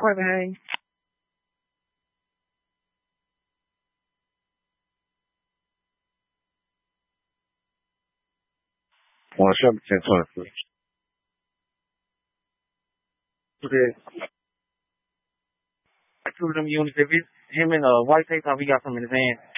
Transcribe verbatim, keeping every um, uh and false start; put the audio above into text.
Recording. Well, it should be ten twenty. Okay. Two of them units. If it's him and uh, White Tape, we got some in his hand.